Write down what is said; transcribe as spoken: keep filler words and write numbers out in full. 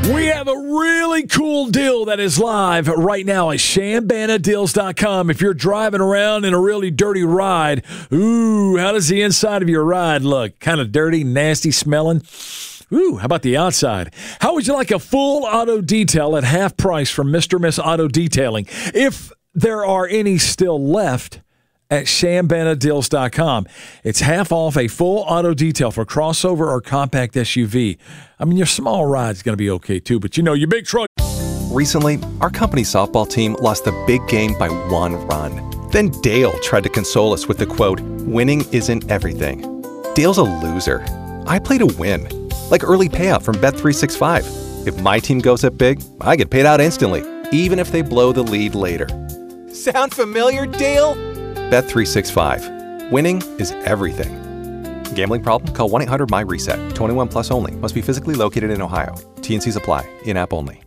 We have a really cool deal that is live right now at Shambana Deals dot com. If you're driving around in a really dirty ride, ooh, how does the inside of your ride look? Kind of dirty, nasty smelling? Ooh, how about the outside? How would you like a full auto detail at half price from Mister Miss Auto Detailing? If there are any still left at Shambana Deals dot com. It's half off a full auto detail for crossover or compact S U V. I mean, your small ride's going to be okay too, but you know, your big truck. Recently, our company softball team lost the big game by one run. Then Dale tried to console us with the quote, "Winning isn't everything." Dale's a loser. I play to win. Like early payout from Bet three sixty-five. If my team goes up big, I get paid out instantly, even if they blow the lead later. Sound familiar, Dale? Bet three sixty-five. Winning is everything. Gambling problem? Call one eight hundred M Y RESET. twenty-one plus only. Must be physically located in Ohio. T and C's apply. In-app only.